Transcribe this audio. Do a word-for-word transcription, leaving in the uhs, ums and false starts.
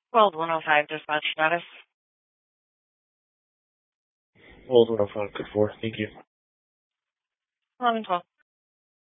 twelve one oh five, dispatch status. twelve one oh five, good four, thank you. eleven twelve.